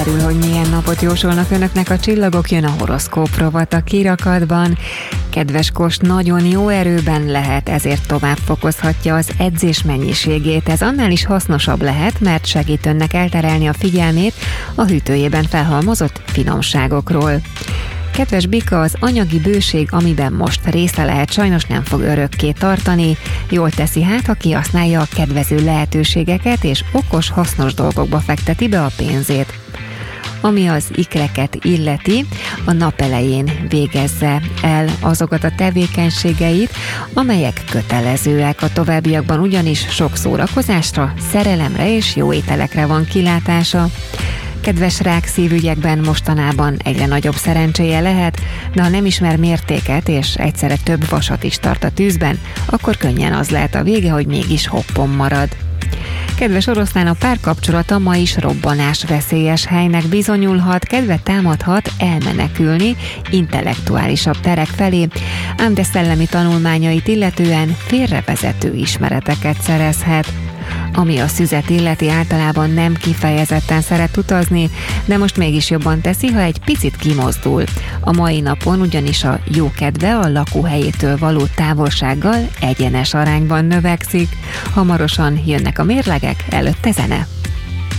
Hogy milyen napot jósolnak önöknek a csillagok, jön a horoszkóp rovat a kirakatban. Kedves Kos, nagyon jó erőben lehet, ezért tovább fokozhatja az edzés mennyiségét. Ez annál is hasznosabb lehet, mert segít önnek elterelni a figyelmét a hűtőjében felhalmozott finomságokról. Kedves Bika, az anyagi bőség, amiben most része lehet, sajnos nem fog örökké tartani. Jól teszi hát, ha kihasználja a kedvező lehetőségeket, és okos, hasznos dolgokba fekteti be a pénzét. Ami az ikreket illeti, a nap elején végezze el azokat a tevékenységeit, amelyek kötelezőek. A továbbiakban ugyanis sok szórakozásra, szerelemre és jó ételekre van kilátása. Kedves rák, szívügyekben mostanában egyre nagyobb szerencséje lehet, de ha nem ismer mértéket és egyszerre több vasat is tart a tűzben, akkor könnyen az lehet a vége, hogy mégis hoppon marad. Kedves Oroszlán, a párkapcsolata ma is robbanás veszélyes helynek bizonyulhat, kedve támadhat elmenekülni intellektuálisabb terek felé, ám de szellemi tanulmányait illetően félrevezető ismereteket szerezhet. Ami a szüzet illeti, általában nem kifejezetten szeret utazni, de most mégis jobban teszi, ha egy picit kimozdul. A mai napon ugyanis a jókedve a lakóhelyétől való távolsággal egyenes arányban növekszik. Hamarosan jönnek a mérlegek, előtte zene.